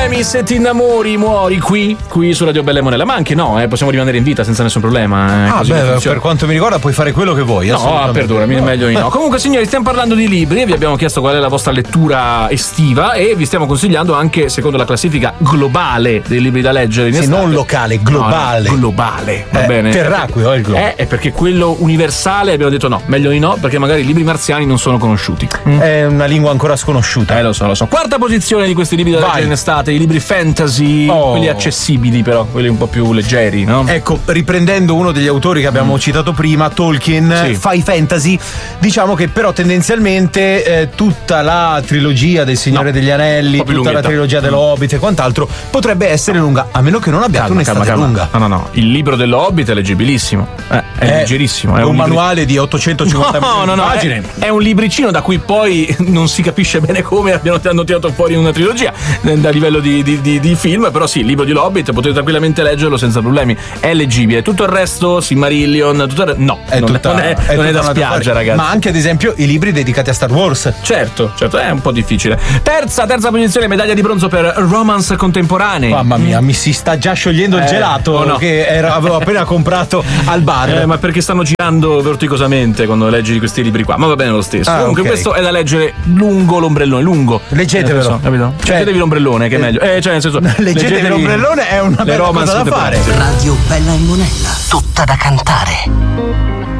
problemi, se ti innamori muori qui su Radio Bella e Monella. Ma anche no, possiamo rimanere in vita senza nessun problema. Per quanto mi riguarda puoi fare quello che vuoi. No, perdonami, è meglio di no. Comunque signori, stiamo parlando di libri, vi abbiamo chiesto qual è la vostra lettura estiva e vi stiamo consigliando anche, secondo la classifica globale dei libri da leggere in estate. Non locale, globale. No, globale, va bene. Terraqueo è il globo. È perché quello universale abbiamo detto no, meglio di no, perché magari i libri marziani non sono conosciuti. È una lingua ancora sconosciuta. Lo so. Quarta posizione di questi libri da leggere in estate, i libri fantasy, quelli accessibili però, quelli un po' più leggeri, no? Ecco, riprendendo uno degli autori che abbiamo citato prima, Tolkien, fa i fantasy, diciamo che però tendenzialmente tutta la trilogia del Signore degli Anelli, tutta la trilogia dell'Hobbit e quant'altro potrebbe essere lunga, a meno che non abbiate un'estate lunga. No, il libro dell'Hobbit è leggibilissimo, è leggerissimo. È un manuale di 850 pagine. È un libricino da cui poi non si capisce bene come hanno tirato fuori una trilogia da livello di film, però sì, il libro di Hobbit potete tranquillamente leggerlo senza problemi, è leggibile. Tutto il resto, Silmarillion, non è da spiaggia, ragazzi. Ma anche ad esempio i libri dedicati a Star Wars. Certo, è un po' difficile. Terza posizione, medaglia di bronzo per romance contemporanei. Mamma mia, mi si sta già sciogliendo il gelato che avevo appena comprato al bar. Ma perché stanno girando vorticosamente quando leggi questi libri qua, ma va bene lo stesso. Comunque questo è da leggere lungo l'ombrellone, lungo. Leggetevelo, capito? Leggetevi l'ombrellone, che è meglio. Nel senso, leggetevi l'ombrellone, è una bella cosa da fare. Radio Bella e Monella, tutta da cantare.